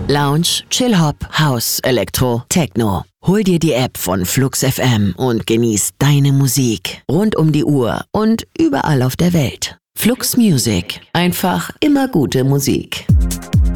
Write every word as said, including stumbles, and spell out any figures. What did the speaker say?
Lounge, Chill-Hop, House, Elektro, Techno. Hol dir die App von Flux F M und genieß deine Musik. Rund um die Uhr und überall auf der Welt. Flux Music. Einfach immer gute Musik.